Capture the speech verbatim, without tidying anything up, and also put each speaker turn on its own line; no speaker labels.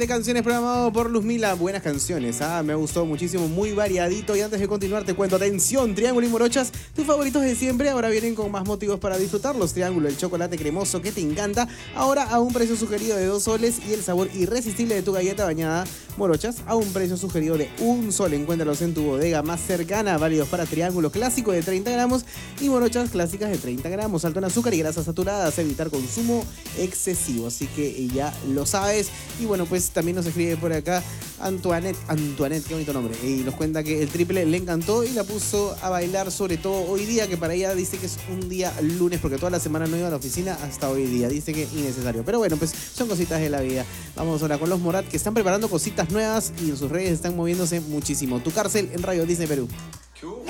De canciones programado por Luzmila, buenas canciones, ah, me ha gustado muchísimo, muy variadito. Y antes de continuar te cuento, atención, Triángulo y Morochas, tus favoritos de siempre, ahora vienen con más motivos para disfrutarlos. Triángulo, el chocolate cremoso que te encanta, ahora a un precio sugerido de dos soles, y el sabor irresistible de tu galleta bañada Morochas a un precio sugerido de un sol. Encuéntralos en tu bodega más cercana, válidos para Triángulo clásico de treinta gramos y Morochas clásicas de treinta gramos, alto en azúcar y grasas saturadas, evitar consumo excesivo, así que ya lo sabes. Y bueno, pues también nos escribe por acá Antoinette, Antoinette, qué bonito nombre, y nos cuenta que el triple le encantó y la puso a bailar, sobre todo hoy día, que para ella dice que es un día lunes, porque toda la semana no iba a la oficina hasta hoy día, dice que innecesario, pero bueno, pues son cositas de la vida. Vamos ahora con los Morat, que están preparando cositas nuevas y en sus redes están moviéndose muchísimo. Tu cárcel en Radio Disney Perú.